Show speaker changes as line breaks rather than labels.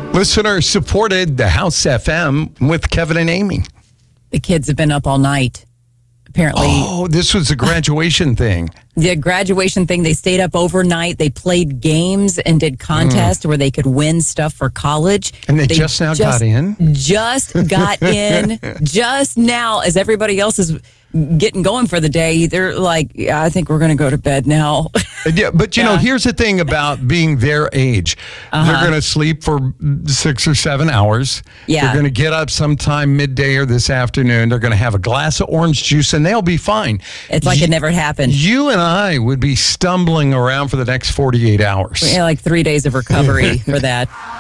Listener supported the House FM with Kevin and Amy.
The kids have been up all night. Apparently.
Oh, this was a graduation thing.
The graduation thing, they stayed up overnight. They played games and did contests where they could win stuff for college.
And they just now got in?
Just got in. Just now, as everybody else is getting going for the day, they're like, yeah, I think we're going to go to bed now.
Yeah, but you know, here's the thing about being their age. They're going to sleep for 6 or 7 hours.
Yeah.
They're going to get up sometime midday or this afternoon. They're going to have a glass of orange juice and they'll be fine.
It's like it never happened.
You and I would be stumbling around for the next 48 hours.
Yeah, like 3 days of recovery for that.